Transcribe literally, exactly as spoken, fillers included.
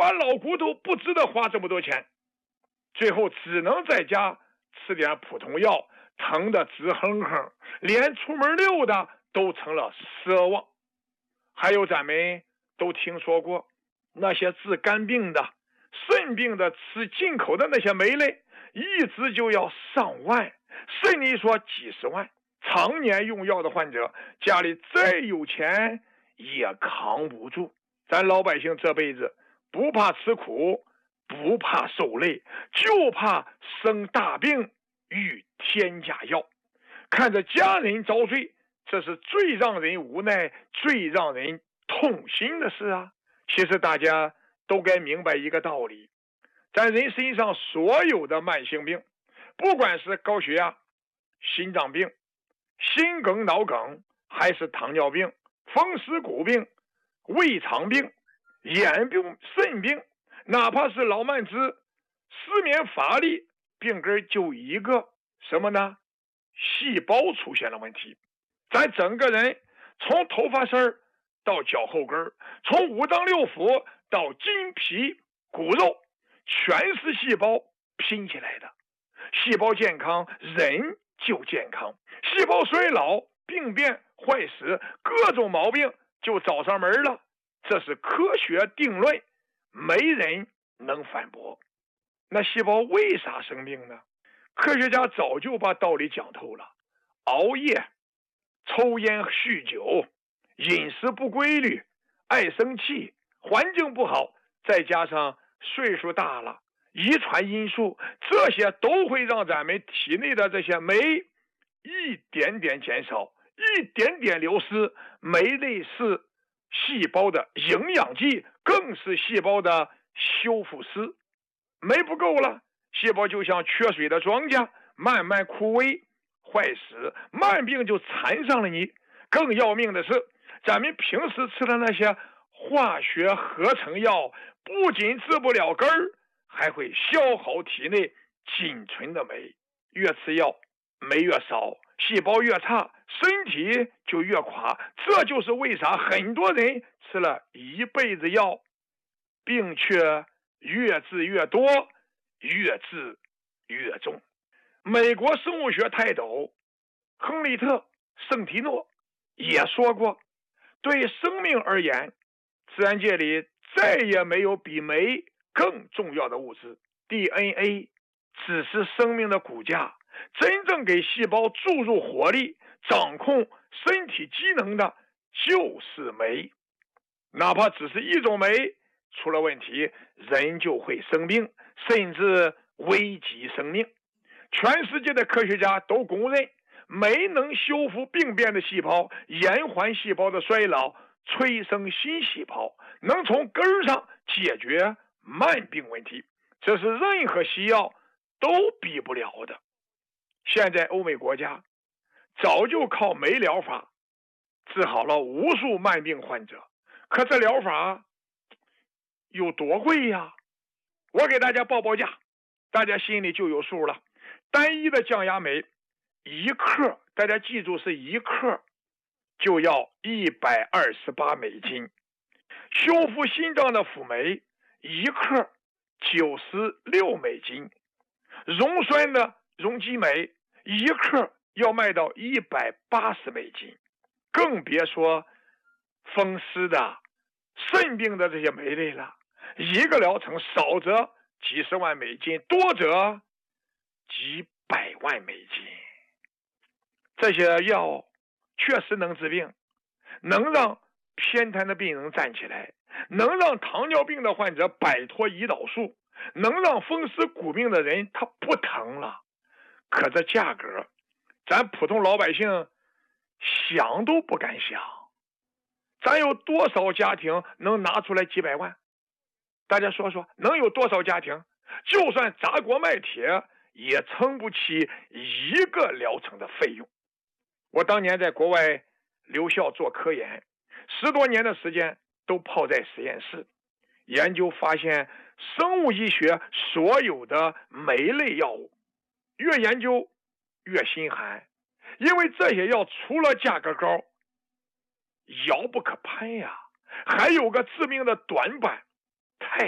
把老骨头不值得花这么多钱，最后只能在家吃点普通药，疼得直哼哼，连出门溜达都成了奢望。还有咱们都听说过那些治肝病的、肾病的吃进口的那些酶类，一直就要上万，甚至说几十万。常年用药的患者，家里再有钱也扛不住。咱老百姓这辈子不怕吃苦，不怕受累，就怕生大病遇添加药，看着家人遭罪，这是最让人无奈、最让人痛心的事啊！其实大家都该明白一个道理，咱人身上所有的慢性病，不管是高血压、心脏病、心梗、脑梗，还是糖尿病、风湿骨病、胃肠病、眼病、肾病，哪怕是老慢支、失眠乏力，病根就一个什么呢？细胞出现了问题。咱整个人从头发丝到脚后跟，从五脏六腑到筋皮骨肉，全是细胞拼起来的。细胞健康，人就健康；细胞衰老、病变、坏死，各种毛病就找上门了。这是科学定论，没人能反驳。那细胞为啥生病呢？科学家早就把道理讲透了。熬夜、抽烟、酗酒、饮食不规律、爱生气、环境不好，再加上岁数大了，遗传因素，这些都会让咱们体内的这些酶一点点减少，一点点流失。酶类是细胞的营养剂，更是细胞的修复师。酶不够了，细胞就像缺水的庄稼，慢慢枯萎坏死，慢病就缠上了你。更要命的是，咱们平时吃的那些化学合成药，不仅治不了根儿，还会消耗体内仅存的酶。越吃药，酶越少，细胞越差，身体就越垮。这就是为啥很多人吃了一辈子药，病却越治越多，越治越重。美国生物学泰斗亨利特·圣提诺也说过，对生命而言，自然界里再也没有比酶更重要的物质。 D N A 只是生命的骨架，真正给细胞注入活力、掌控身体机能的就是酶。哪怕只是一种酶出了问题，人就会生病，甚至危及生命。全世界的科学家都公认，酶能修复病变的细胞，延缓细胞的衰老，催生新细胞，能从根儿上解决慢病问题，这是任何西药都比不了的。现在欧美国家早就靠酶疗法治好了无数慢病患者，可这疗法有多贵呀？我给大家报报价，大家心里就有数了。单一的降压酶一克，大家记住是一克，就要一百二十八美金。修复心脏的辅酶一克九十六美金。溶栓的溶激酶一克要卖到一百八十美金。更别说风湿的、肾病的这些酶类了，一个疗程少则几十万美金，多则几百万美金。这些药确实能治病，能让偏瘫的病人站起来，能让糖尿病的患者摆脱胰岛素，能让风湿骨病的人他不疼了。可这价格，咱普通老百姓想都不敢想。咱有多少家庭能拿出来几百万？大家说说，能有多少家庭就算砸锅卖铁也撑不起一个疗程的费用？我当年在国外留校做科研，十多年的时间都泡在实验室研究，发现生物医学所有的酶类药物越研究越心寒，因为这些药除了价格高，遥不可攀呀，还有个致命的短板，太